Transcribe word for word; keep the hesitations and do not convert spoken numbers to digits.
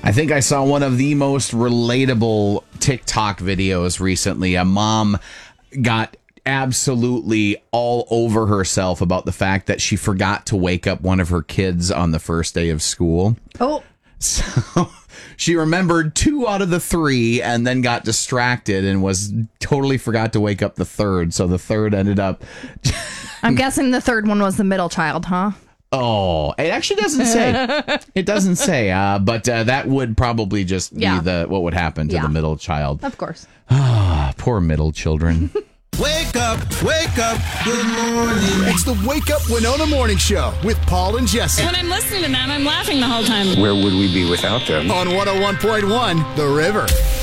I think I saw one of the most relatable TikTok videos recently. A mom got absolutely all over herself about the fact that she forgot to wake up one of her kids on the first day of school. Oh. So she remembered two out of the three and then got distracted and was totally forgot to wake up the third. So the third ended up... I'm guessing the third one was the middle child, huh? Oh, it actually doesn't say. It doesn't say, uh, but uh, that would probably just Yeah. be the what would happen to Yeah. the middle child. Of course. Ah, poor middle children. Wake up, wake up, good morning. It's the Wake Up Winona Morning Show with Paul and Jesse. When I'm listening to them, I'm laughing the whole time. Where would we be without them? On one oh one point one, The River.